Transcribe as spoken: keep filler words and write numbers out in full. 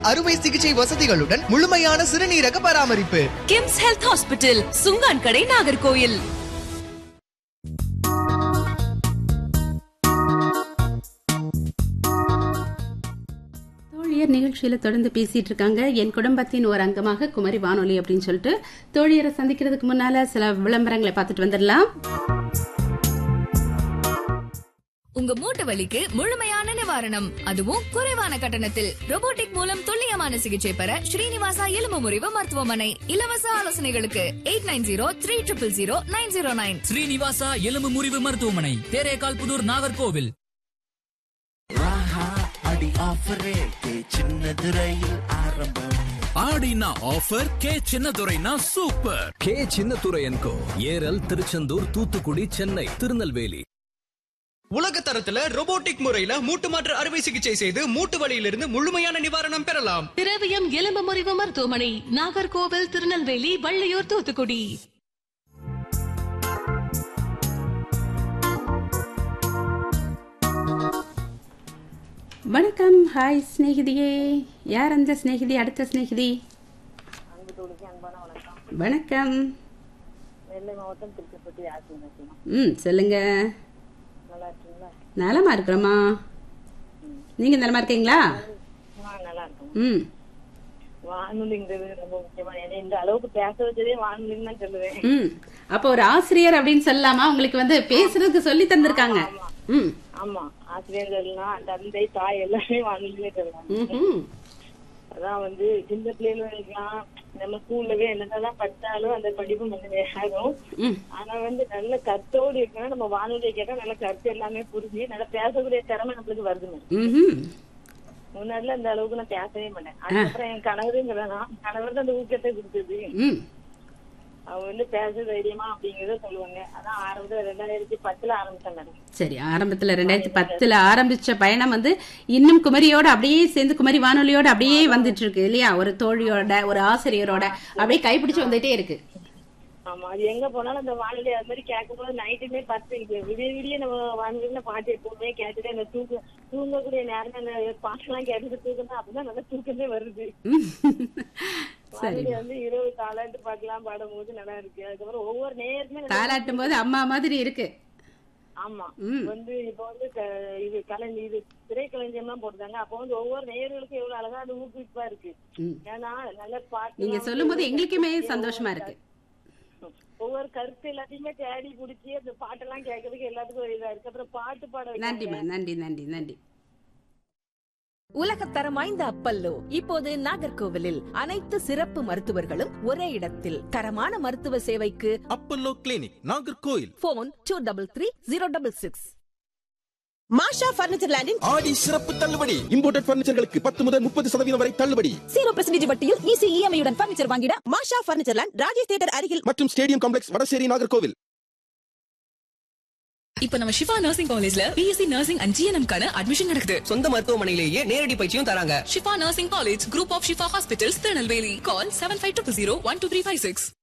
அறுவை சிகிச்சை வசதிகளுடன் முழுமையான சிறுநீரக பராமரிப்பு. கிம்ஸ் ஹெல்த் ஹாஸ்பிட்டல், சுங்கான் கடை, நாகர்கோயில். தோழியர் நிகழ்ச்சியில தொடர்ந்து பேசிட்டு இருக்காங்க. என் குடும்பத்தின் ஒரு அங்கமாக குமரி வானொலி அப்படின்னு சொல்லிட்டு தோழியரை சந்திக்கிறதுக்கு முன்னால சில விளம்பரங்களை பார்த்துட்டு வந்துடலாம். உங்க மூட்டு வலிக்கு முழுமையான நிவாரணம், அதுவும் குறைவான கட்டணத்தில். ரோபோட்டிக் மூலம் துல்லியமான சிகிச்சை பெற ஸ்ரீனிவாசா எலும்பு முறிவு மருத்துவமனை. இலவச ஆலோசனைகளுக்கு eight nine zero three triple zero nine zero nine. Srinivasa எலும்பு முறிவு மருத்துவமனை, தேரேகால் புதூர், நாகர்கோவில். ஆடினா offer K சின்னதுரைனா super. K Chinnadurai என்கோ ஏரல், திருச்செந்தூர், தூத்துக்குடி, சென்னை, திருநெல்வேலி. உலக தரத்துல ரோபோட்டிக் முறையில மூட்டு மாற்று அறுவை சிகிச்சை செய்து மூட்டு வலியிலிருந்து முழுமையான நிவாரணம் பெறலாம். திரவியம் எலும்பு முறிவு மருத்துவமனை, நாகர்கோவில், திருநெல்வேலி, வள்ளியூர், தூத்துக்குடி. வணக்கம். ஹாய் ஸ்நேகிதியே. யார் அந்த ஸ்நேகிதி? அடுத்த ஸ்நேகிதி. வணக்கம். ம் சொல்லுங்க. நலமா இருக்கிறோமா? நீங்க நலமா இருக்கீங்களா? ம் வானொலிங்கிறது ரொம்ப முக்கியமான, இந்த அளவுக்கு பேச வச்சதே வானொலின்னு தான் சொல்லுவேன். ம் அப்போ ஒரு ஆசிரியர் அப்படின்னு சொல்லலாமா? உங்களுக்கு வந்து பேசுறதுக்கு சொல்லி தந்திருக்காங்க. ம் ஆமா, ஆசிரியர்கள்லாம் தந்தை தாய் எல்லாமே வானொலியே சொல்லுவாங்க. அதான் வந்து சின்ன பிள்ளைகளும் நம்ம ஸ்கூல்லவே என்னதான் படிச்சாலும் அந்த படிப்பு வந்து ஆகும். ஆனா வந்து நல்ல கருத்தோடு இருக்கணும். நம்ம வானொலியை கேட்டா நல்ல கருத்து எல்லாமே புரிஞ்சு நல்லா பேசக்கூடிய திறமை நம்மளுக்கு வருதுங்க. முன்னாடில இந்த அளவுக்கு நான் பேசவே மாட்டேன். அதுக்கப்புறம் என் கணவருங்கிறதா கணவர் தான் அந்த ஊக்கத்தை கொடுத்தது. அவங்க வந்து பேச தைரியமா அப்படிங்கறத சொல்லுவாங்க. அதான் ஆரம்பத்துல ரெண்டாயிரத்தி பத்துல ஆரம்பிச்சாங்க. சரி, ஆரம்பத்துல ரெண்டாயிரத்தி பத்துல ஆரம்பிச்ச பயணம் வந்து இன்னும் குமரியோட அப்படியே சேர்ந்து குமரி வானொலியோட அப்படியே வந்துட்டு இருக்கு இல்லையா? ஒரு தோழியோட, ஒரு ஆசிரியரோட அப்படியே கைப்பிடிச்சு வந்துட்டே இருக்கு. ஆமா, அது எங்க போனாலும் அந்த வானொலி அது மாதிரி கேட்கும் போது நைட்டுமே பத்து விடிய விடிய நம்ம வானொலியில பாட்டு எப்பவுமே கேட்டுட்டு அந்த தூக்க தூங்கக்கூடிய நேரம் அந்த பாட்டெல்லாம் கேட்டுட்டு தூக்கம் அப்பதான் நல்லா தூக்கமே வருது. வானொலி வந்து இரவு தாலாட்டு பாட்டுலாம் பாடும் போது நல்லா இருக்கு. அதுக்கப்புறம் ஒவ்வொரு நேரமே தாலாட்டும் போது அம்மா மாதிரி இருக்கு. ஆமா, வந்து இப்ப வந்து இது கலைஞர் இது திரைக்கலைஞர் எல்லாம் போட்டுதாங்க. அப்ப வந்து ஒவ்வொரு நேயர்களுக்கும் எவ்வளவு அழகா அது ஊக்குவிப்பா இருக்கு. ஏன்னா நல்ல பாட்டு நீங்க சொல்லும் போது எங்களுக்குமே சந்தோஷமா இருக்கு. ஒவ்வொரு கருத்து எல்லாத்தையுமே தேடி பிடிச்சி அந்த பாட்டெல்லாம் கேட்கறதுக்கு எல்லாத்துக்கும் ஒரு இதா இருக்கு. அப்புறம் பாட்டு பாட. நன்றி நன்றி நன்றி நன்றி. உலகத்தரம் வாய்ந்த அப்பல்லோ இப்போது நாகர்கோவிலில் அனைத்து சிறப்பு மருத்துவர்களும் ஒரே இடத்தில். தரமான மருத்துவ சேவைக்கு Apollo clinic, Nagercoil. Phone two double three zero double six. மாஷா பர்னிச்சர் லேண்டின் ஆடி சிறப்பு தள்ளுபடி. இம்போர்ட்டட் பர்னிச்சர்களுக்கு பத்து முதல் முப்பது சதவீதம் வரை தள்ளுபடி. ஜீரோ பெர்சன்டேஜ் வட்டியில் ஈஸி இஎம்ஐ உடன் பர்னிச்சர் வாங்கிட மாஷா பர்னிச்சர் லேண்ட், ராஜேஷ் தியேட்டர் அருகில் மற்றும் ஸ்டேடியம் காம்ப்ளெக்ஸ், வடசேரி, நாகர்கோவில். இப்ப நம்ம ஷிஃபா நர்சிங் காலேஜ்ல பிஎஸ்சி நர்சிங் அண்ட் ஜிஎன்எம் கான அட்மிஷன் நடக்குது. சொந்த மருத்துவமனையிலேயே நேரடி பயிற்சியும் தராங்க. Shifa nursing college, group of Shifa hospitals, Tirunelveli. Call seven five two zero one two three five six.